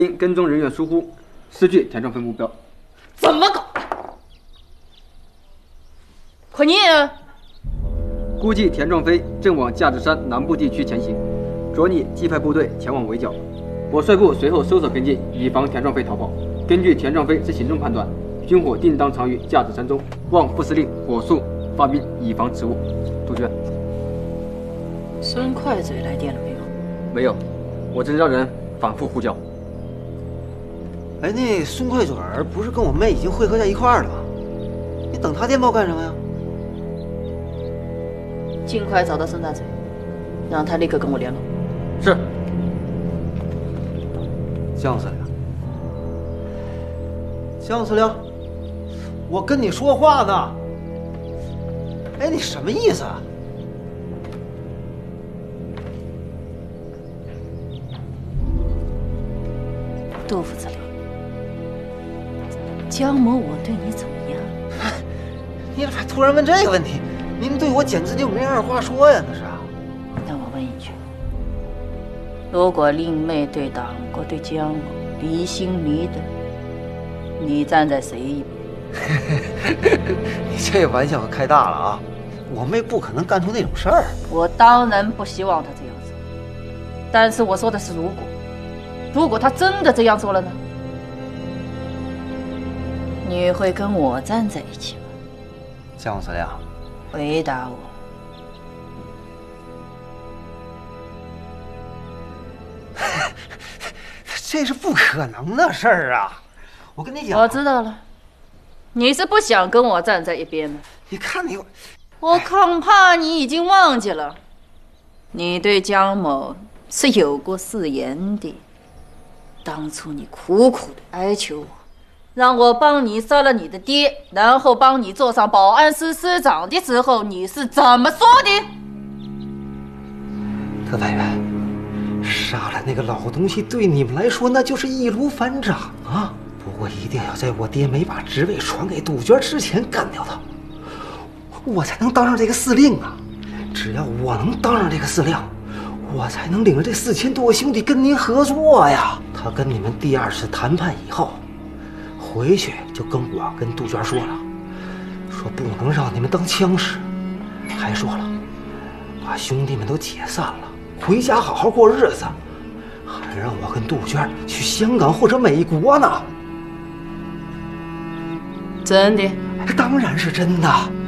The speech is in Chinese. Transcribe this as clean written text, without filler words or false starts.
因跟踪人员疏忽，失去田壮飞目标。 怎么搞？快念啊！ 估计田壮飞正往价值山南部地区前行，着你即派部队前往围剿。我率部随后搜索跟进，以防田壮飞逃跑。根据田壮飞之行动判断，军火定当藏于价值山中，望副司令火速发兵，以防迟误。杜鹃， 孙快嘴来电了没有？ 没有，我正让人反复呼叫。 哎，那孙快嘴儿不是跟我妹已经汇合在一块儿了吗？你等他电报干什么呀？ 尽快找到孙大嘴，让他立刻跟我联络。 是。 姜司令，姜司令，我跟你说话呢。哎，你什么意思啊？ 杜副司令，姜某我对你怎么样？ 你咋突然问这个问题？您对我简直就没二话说呀，那是。 那我问一句，如果令妹对党国对姜某离心离德，你站在谁一边？ 你这玩笑可开大了啊！我妹不可能干出那种事儿。 我当然不希望她这样做，但是我说的是如果她真的这样做了呢？你会跟我站在一起吗？ 姜司令， 回答我。 这是不可能的事儿啊！我跟你讲， 我知道了，你是不想跟我站在一边的。 你看你， 我恐怕你已经忘记了，你对姜某是有过誓言的。当初你苦苦的哀求我，让我帮你杀了你的爹，然后帮你做上保安司司长的时候，你是怎么说的？ 特派员，杀了那个老东西对你们来说那就是易如反掌啊！不过一定要在我爹没把职位传给杜鹃之前干掉他，我才能当上这个司令啊！只要我能当上这个司令，我才能领着这4000多个兄弟跟您合作呀！他跟你们第2次谈判以后，回去就跟我跟杜鹃说了，说不能让你们当枪使，还说了，把兄弟们都解散了，回家好好过日子，还让我跟杜鹃去香港或者美国呢。 真的？ 当然是真的。